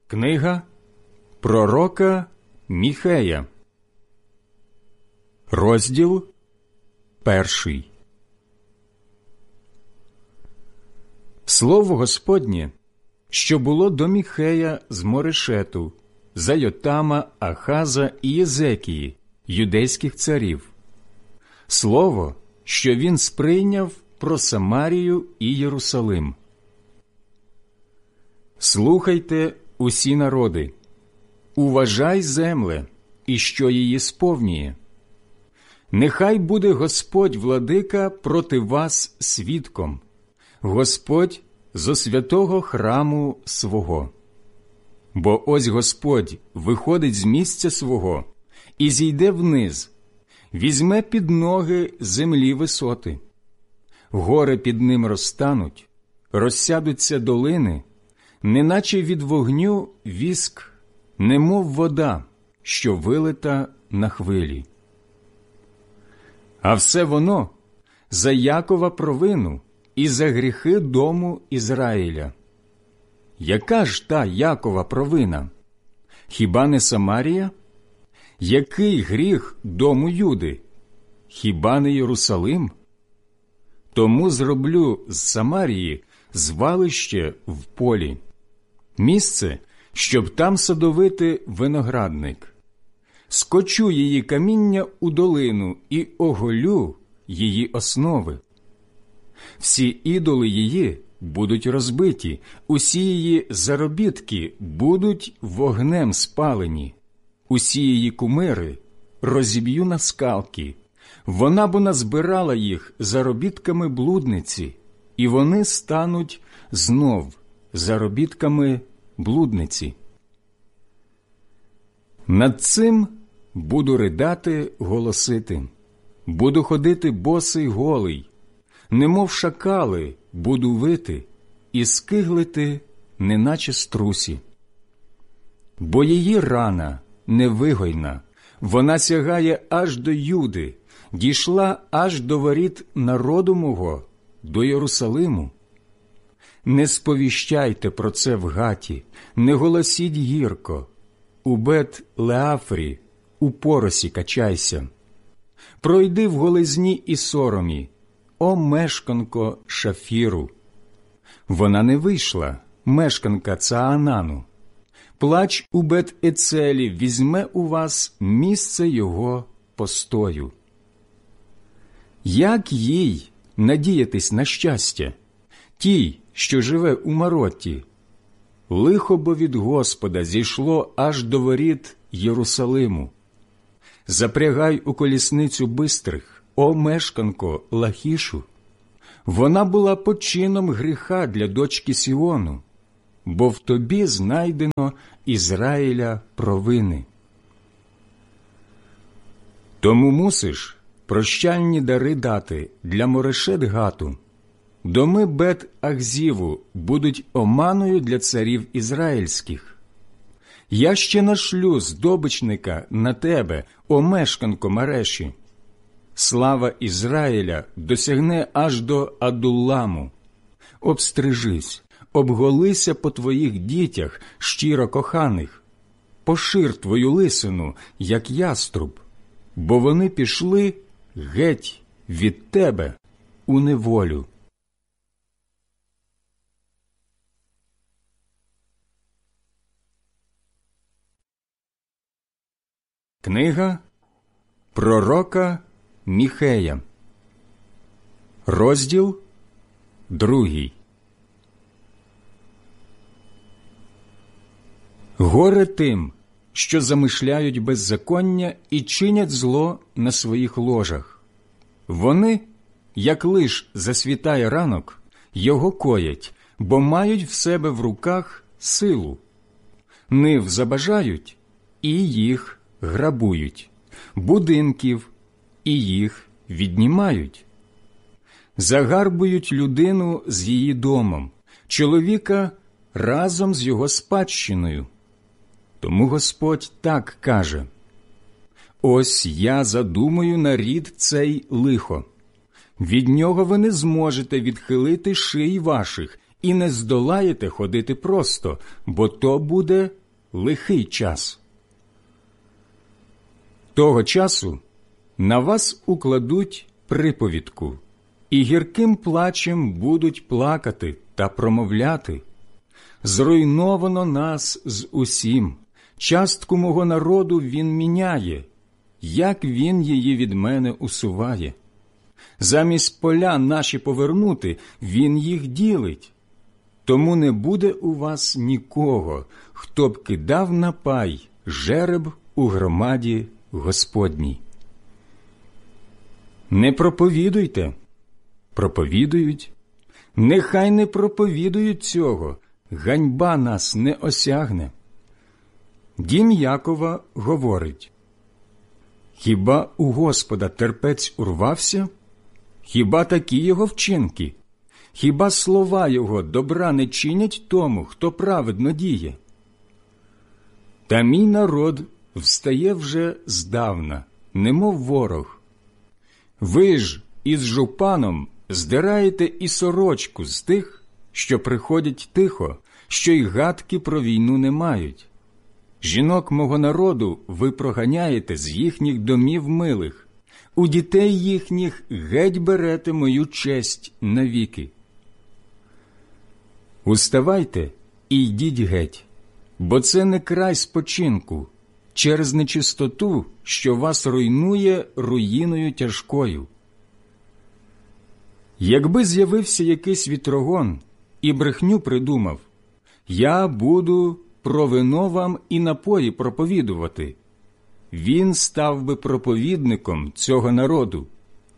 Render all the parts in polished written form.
Книга пророка Міхея, розділ 1. Слово Господнє, що було до Міхея з Морешету, за Йотама, Ахаза і Єзекії, юдейських царів. Слово, що він сприйняв про Самарію і Єрусалим. Слухайте, усі народи, уважай, земле, і що її сповнює. Нехай буде Господь владика проти вас свідком, Господь зо святого храму свого. Бо ось Господь виходить з місця свого і зійде вниз, візьме під ноги землі висоти. Гори під ним розтануть, розсядуться долини, неначе від вогню віск, немов вода, що вилита на хвилі. А все воно за Якова провину і за гріхи дому Ізраїля. Яка ж та Якова провина? Хіба не Самарія? Який гріх дому Юди? Хіба не Єрусалим? Тому зроблю з Самарії звалище в полі, місце, щоб там садовити виноградник. Скочу її каміння у долину і оголю її основи. Всі ідоли її будуть розбиті, усі її заробітки будуть вогнем спалені, усі її кумири розіб'ю на скалки. Вона бо назбирала їх заробітками блудниці, і вони стануть знов заробітками блудниці. Над цим буду ридати, голосити, буду ходити босий голий, немов шакали буду вити і скиглити, неначе струсі. Бо її рана невигойна, вона сягає аж до Юди, дійшла аж до воріт народу мого, до Єрусалиму. Не сповіщайте про це в Гаті, не голосіть гірко, у Бет-Леафрі, у поросі качайся. Пройди в голизні і соромі, о мешканко Шафіру. Вона не вийшла, мешканка Цаанану. Плач у Бет-Ецелі візьме у вас місце його постою. Як їй надіятись на щастя, тій, що живе у Маротті? Лихо бо від Господа зійшло аж до воріт Єрусалиму. Запрягай у колісницю бистрих, о мешканко Лахішу. Вона була почином гріха для дочки Сіону, бо в тобі знайдено Ізраїля провини. Тому мусиш прощальні дари дати для Морешет-Гату. Доми Бет-Ахзіву будуть оманою для царів ізраїльських. Я ще нашлю здобичника на тебе, о мешканко Мареші. Слава Ізраїля досягне аж до Адулламу. Обстрижись, обголися по твоїх дітях, щиро коханих. Пошир твою лисину, як яструб, бо вони пішли геть від тебе у неволю. Книга пророка Міхея, розділ 2. Горе тим, що замишляють беззаконня і чинять зло на своїх ложах. Вони, як лиш засвітає ранок, його коять, бо мають в себе в руках силу. Нив забажають, і їх грабують, будинків, і їх віднімають. Загарбують людину з її домом, чоловіка разом з його спадщиною. Тому Господь так каже: «Ось я задумаю на рід цей лихо. Від нього ви не зможете відхилити шиї ваших і не здолаєте ходити просто, бо то буде лихий час. Того часу на вас укладуть приповідку, і гірким плачем будуть плакати та промовляти: «Зруйновано нас з усім, частку мого народу він міняє, як він її від мене усуває. Замість поля наші повернути, він їх ділить. Тому не буде у вас нікого, хто б кидав на пай жереб у громаді Господній». Не проповідуйте. Проповідують. Нехай не проповідують цього, ганьба нас не осягне. Дім Якова говорить: «Хіба у Господа терпець урвався? Хіба такі його вчинки? Хіба слова його добра не чинять тому, хто праведно діє? Та мій народ встає вже здавна, немов ворог. Ви ж із жупаном здираєте і сорочку з тих, що приходять тихо, що й гадки про війну не мають. Жінок мого народу ви проганяєте з їхніх домів милих, у дітей їхніх геть берете мою честь навіки. Уставайте і йдіть геть, бо це не край спочинку, через нечистоту, що вас руйнує руїною тяжкою. Якби з'явився якийсь вітрогон і брехню придумав: я буду про вино вам і напої проповідувати, він став би проповідником цього народу.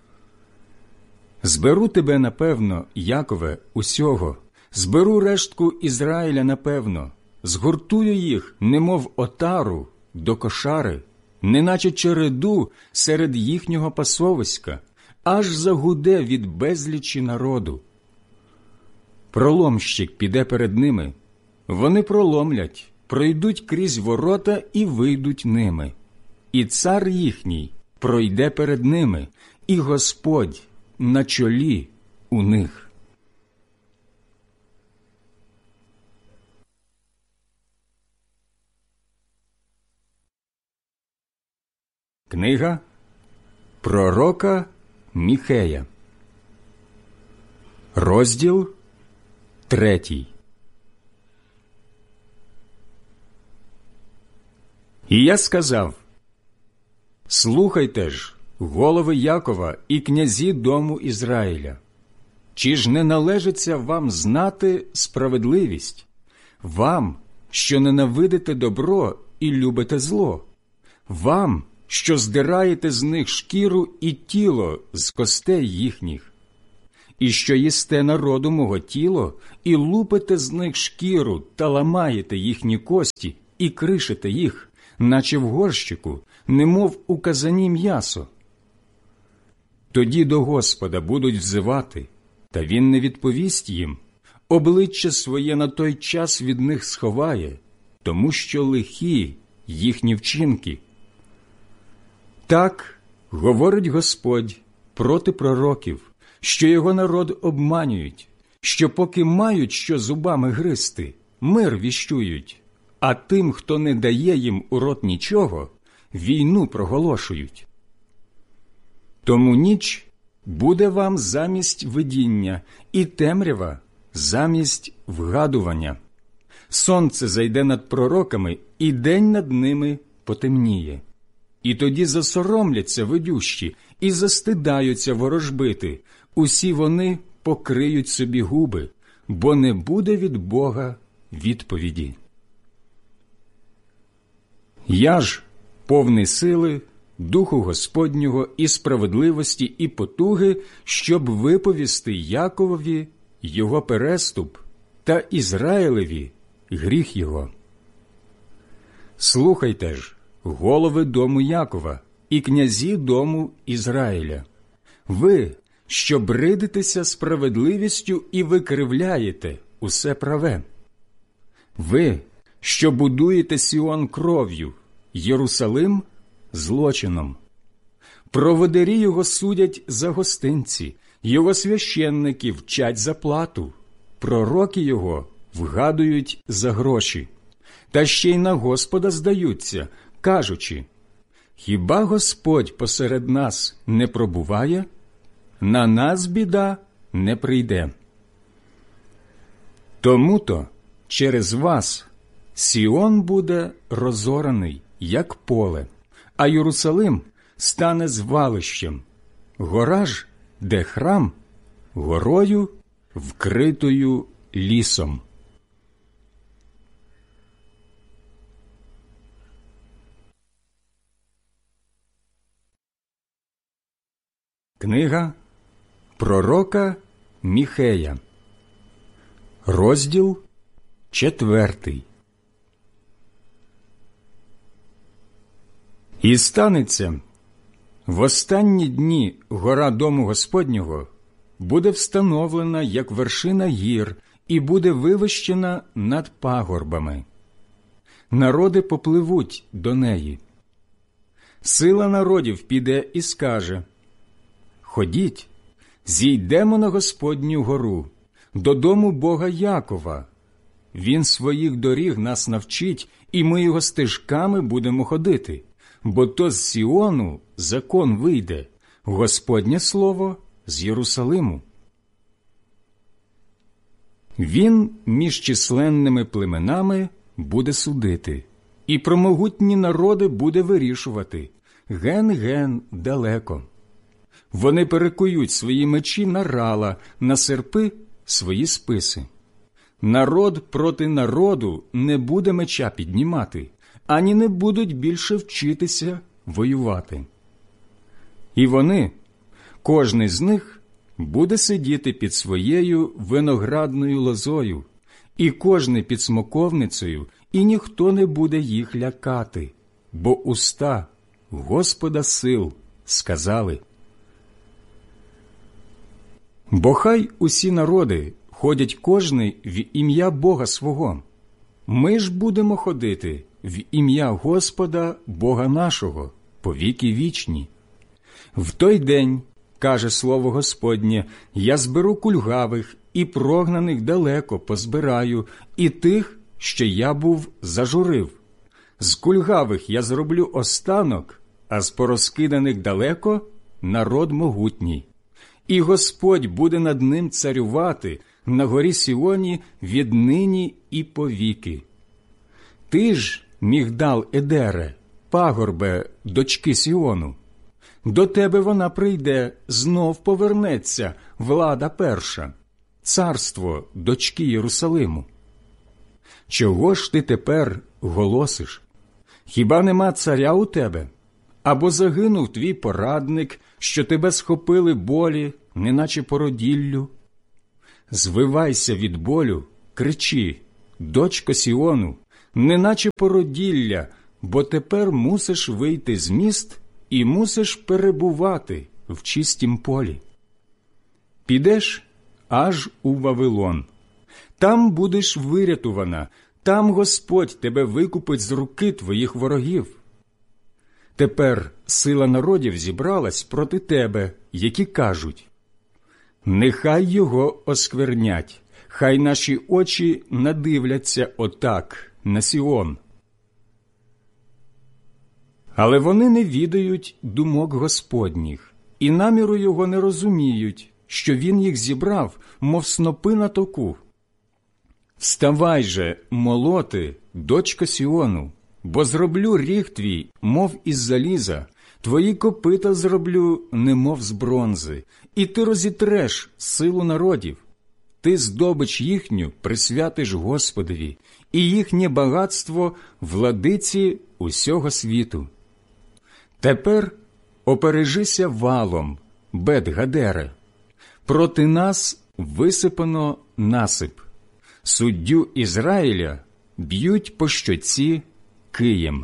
Зберу тебе, напевно, Якове, усього, зберу рештку Ізраїля, напевно, згуртую їх, немов отару, до кошари, неначе череду серед їхнього пасовиська, аж загуде від безлічі народу. Проломщик піде перед ними, вони проломлять, пройдуть крізь ворота і вийдуть ними. І цар їхній пройде перед ними, і Господь на чолі у них». Книга пророка Міхея, розділ 3. І я сказав: «Слухайте ж, голови Якова і князі дому Ізраїля, чи ж не належиться вам знати справедливість, вам, що ненавидите добро і любите зло, вам, що здираєте з них шкіру і тіло з костей їхніх, і що їсте народу мого тіло, і лупите з них шкіру та ламаєте їхні кості, і кришите їх, наче в горщику, немов у казані м'ясо. Тоді до Господа будуть взивати, та Він не відповість їм, обличчя своє на той час від них сховає, тому що лихі їхні вчинки. Так говорить Господь проти пророків, що його народ обманюють, що поки мають що зубами гризти, мир віщують, а тим, хто не дає їм у рот нічого, війну проголошують. Тому ніч буде вам замість видіння, і темрява замість вгадування. Сонце зайде над пророками, і день над ними потемніє. І тоді засоромляться видющі, і застидаються ворожбити, усі вони покриють собі губи, бо не буде від Бога відповіді. Я ж, повний сили, Духу Господнього і справедливості і потуги, щоб виповісти Яковові його переступ та Ізраїлеві гріх його. Слухайте ж, голови дому Якова і князі дому Ізраїля, ви, що бридитеся справедливістю і викривляєте усе праве. Ви, що будуєте Сіон кров'ю, Єрусалим злочином. Проводарі його судять за гостинці, його священники вчать за плату. пророки його вгадують за гроші, та ще й на Господа здаються, кажучи: «Хіба Господь посеред нас не пробуває? На нас біда не прийде». Тому-то через вас Сіон буде розораний, як поле, а Єрусалим стане звалищем, гора ж, де храм, горою, вкритою лісом. Книга пророка Міхея, розділ 4. І станеться, в останні дні гора дому Господнього буде встановлена, як вершина гір, і буде вивищена над пагорбами. Народи попливуть до неї. Сила народів піде і скаже: «Ходіть, зійдемо на Господню гору, додому Бога Якова. Він своїх доріг нас навчить, і ми його стежками будемо ходити. Бо то з Сіону закон вийде, Господнє слово з Єрусалиму». Він між численними племенами буде судити, і про могутні народи буде вирішувати, ген-ген далеко. Вони перекують свої мечі на рала, на серпи свої списи. Народ проти народу не буде меча піднімати, ані не будуть більше вчитися воювати. І вони, кожний з них, буде сидіти під своєю виноградною лозою, і кожний під смоковницею, і ніхто не буде їх лякати, бо уста Господа сил сказали. Бо хай усі народи ходять кожний в ім'я Бога свого. Ми ж будемо ходити в ім'я Господа Бога нашого по віки вічні. В той день, каже слово Господнє, я зберу кульгавих і прогнаних далеко позбираю, і тих, що я був зажурив. З кульгавих я зроблю останок, а з порозкиданих далеко народ могутній. І Господь буде над ним царювати на горі Сіоні віднині і повіки. Ти ж, Мігдал-Едере, пагорбе дочки Сіону, до тебе вона прийде, знов повернеться влада перша, царство дочки Єрусалиму. Чого ж ти тепер голосиш? Хіба нема царя у тебе? Або загинув твій порадник, що тебе схопили болі, неначе породіллю? Звивайся від болю, кричи: дочко Сіону, неначе породілля, бо тепер мусиш вийти з міст і мусиш перебувати в чистім полі. Підеш аж у Вавилон. Там будеш вирятувана, там Господь тебе викупить з руки твоїх ворогів. Тепер сила народів зібралась проти тебе, які кажуть: нехай його осквернять, хай наші очі надивляться отак на Сіон. Але вони не відають думок Господніх, і наміру його не розуміють, що він їх зібрав, мов снопи на току. Вставай же, молоти, дочко Сіону, бо зроблю ріг твій, мов із заліза, твої копита зроблю, немов з бронзи, і ти розітреш силу народів. Ти здобич їхню присвятиш Господові, і їхнє багатство владиці усього світу. Тепер опережися валом, Бет-Гадере. Проти нас висипано насип. Суддю Ізраїля б'ють по щоці києм.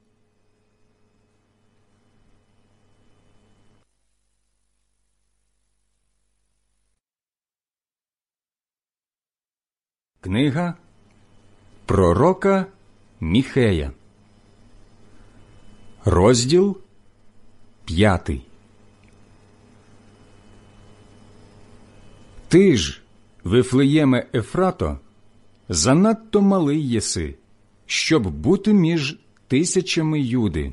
Книга пророка Міхея, розділ 5. Ти ж, Вифлеєме Ефрато, занадто малий єси, щоб бути між тисячами Юди.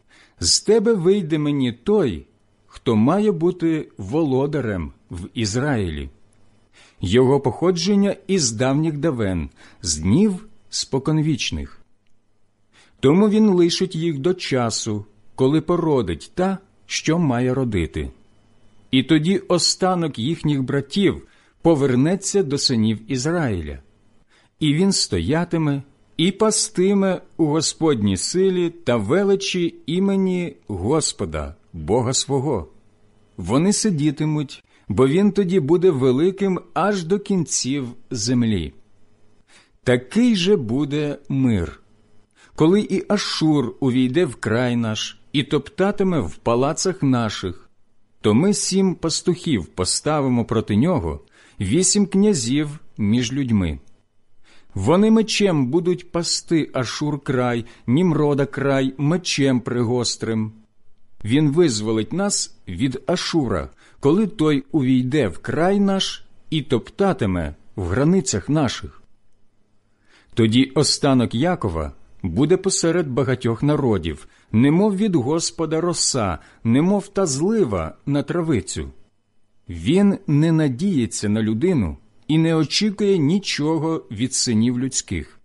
З тебе вийде мені той, хто має бути володарем в Ізраїлі. Його походження із давніх давен, з днів споконвічних. Тому він лишить їх до часу, коли породить та, що має родити. І тоді останок їхніх братів повернеться до синів Ізраїля. І він стоятиме і пастиме у Господній силі та величі імені Господа, Бога свого. Вони сидітимуть, бо він тоді буде великим аж до кінців землі. Такий же буде мир, коли і Ашур увійде в край наш і топтатиме в палацах наших, то ми 7 пастухів поставимо проти нього, 8 князів між людьми. Вони мечем будуть пасти Ашур край, Німрода край мечем пригострим. Він визволить нас від Ашура, коли той увійде в край наш і топтатиме в границях наших. Тоді останок Якова буде посеред багатьох народів, немов від Господа роса, немов та злива на травицю. Він не надіється на людину і не очікує нічого від синів людських.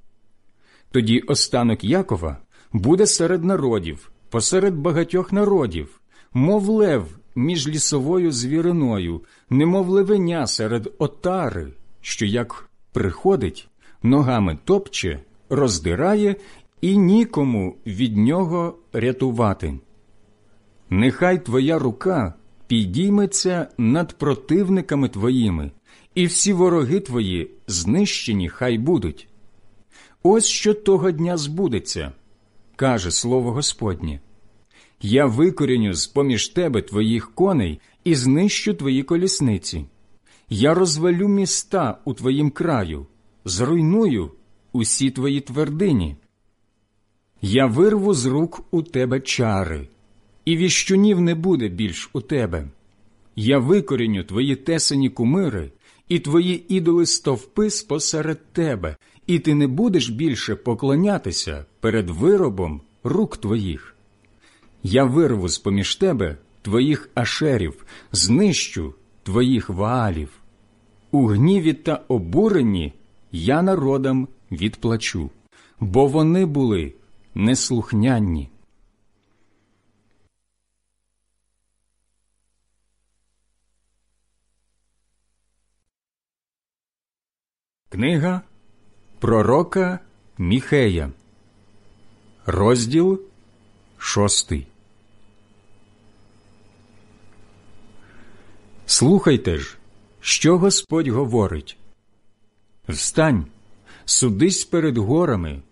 Тоді останок Якова буде серед народів, посеред багатьох народів, мов лев між лісовою звіриною, немов левеня серед отари, що як приходить, ногами топче, роздирає і нікому від нього рятувати. Нехай твоя рука підійметься над противниками твоїми, і всі вороги твої знищені хай будуть. Ось що того дня збудеться, каже слово Господнє. Я викоріню з-поміж тебе твоїх коней і знищу твої колісниці. Я розвалю міста у твоїм краю, зруйную усі твої твердині. Я вирву з рук у тебе чари, і віщунів не буде більш у тебе. Я викоріню твої тесані кумири і твої ідоли-стовпи спосеред тебе, і ти не будеш більше поклонятися перед виробом рук твоїх. Я вирву з-поміж тебе твоїх ашерів, знищу твоїх ваалів. У гніві та обуренні я народам відплачу, бо вони були неслухняні. Книга пророка Міхея, розділ 6. Слухайте ж, що Господь говорить. Встань, судись перед горами,